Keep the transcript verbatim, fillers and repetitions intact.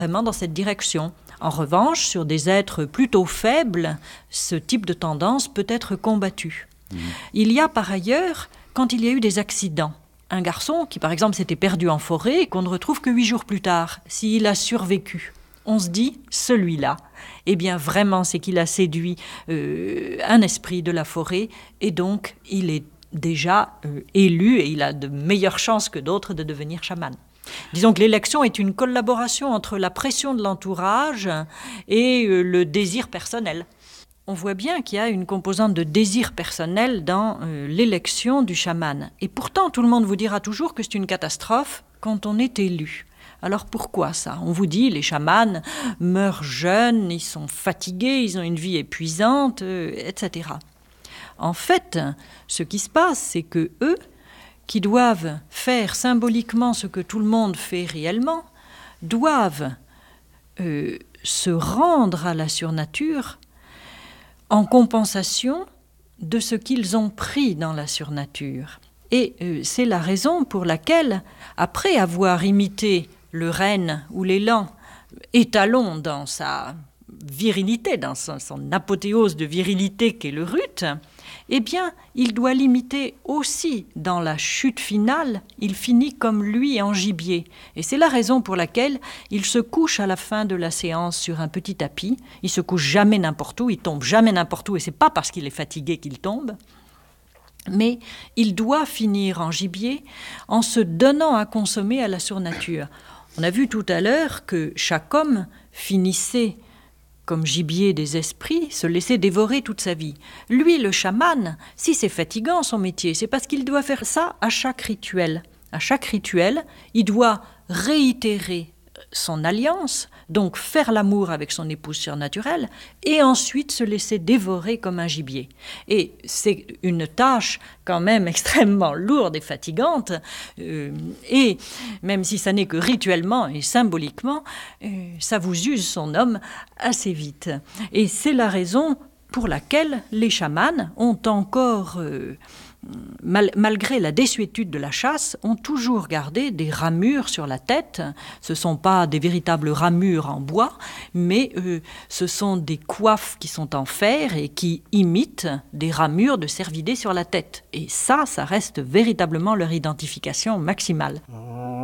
vraiment dans cette direction. En revanche, sur des êtres plutôt faibles, ce type de tendance peut être combattu. Mmh. Il y a par ailleurs, quand il y a eu des accidents, un garçon qui par exemple s'était perdu en forêt et qu'on ne retrouve que huit jours plus tard, s'il a survécu, on se dit, celui-là, eh bien vraiment c'est qu'il a séduit euh, un esprit de la forêt et donc il est déjà euh, élu et il a de meilleures chances que d'autres de devenir chaman. Disons que l'élection est une collaboration entre la pression de l'entourage et euh, le désir personnel. On voit bien qu'il y a une composante de désir personnel dans euh, l'élection du chaman. Et pourtant, tout le monde vous dira toujours que c'est une catastrophe quand on est élu. Alors pourquoi ça? On vous dit, les chamans meurent jeunes, ils sont fatigués, ils ont une vie épuisante, euh, et cetera. En fait, ce qui se passe, c'est que eux, qui doivent faire symboliquement ce que tout le monde fait réellement, doivent euh, se rendre à la surnature en compensation de ce qu'ils ont pris dans la surnature. Et euh, c'est la raison pour laquelle, après avoir imité le renne ou l'élan, étalon dans sa virilité, dans son, son apothéose de virilité qu'est le rut, eh bien, il doit l'imiter aussi dans la chute finale, il finit comme lui en gibier. Et c'est la raison pour laquelle il se couche à la fin de la séance sur un petit tapis, il se couche jamais n'importe où, il tombe jamais n'importe où, et c'est pas parce qu'il est fatigué qu'il tombe, mais il doit finir en gibier en se donnant à consommer à la surnature. On a vu tout à l'heure que chaque homme finissait comme gibier des esprits, se laisser dévorer toute sa vie. Lui, le chaman, si c'est fatigant son métier, c'est parce qu'il doit faire ça à chaque rituel. À chaque rituel, il doit réitérer son alliance, donc faire l'amour avec son épouse surnaturelle, et ensuite se laisser dévorer comme un gibier. Et c'est une tâche quand même extrêmement lourde et fatigante, euh, et même si ça n'est que rituellement et symboliquement, euh, ça vous use son homme assez vite. Et c'est la raison pour laquelle les chamans ont encore... Euh, Mal, malgré la désuétude de la chasse, ont toujours gardé des ramures sur la tête. Ce ne sont pas des véritables ramures en bois, mais euh, ce sont des coiffes qui sont en fer et qui imitent des ramures de cervidés sur la tête. Et ça, ça reste véritablement leur identification maximale.